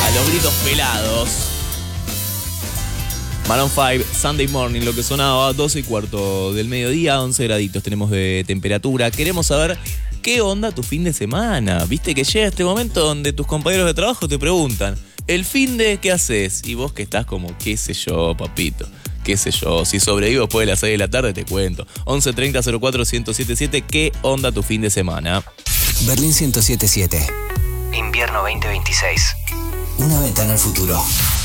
los gritos pelados. Maroon 5, Sunday Morning, lo que sonaba, 12:15 del mediodía, 11 graditos tenemos de temperatura. Queremos saber qué onda tu fin de semana. Viste que llega este momento donde tus compañeros de trabajo te preguntan, ¿el fin de qué haces? Y vos que estás como, qué sé yo, papito, qué sé yo. Si sobrevivo después de las 6 de la tarde te cuento. 11 30 04 1077, ¿qué onda tu fin de semana? Berlín 107.7. Invierno 2026. Una ventana al futuro.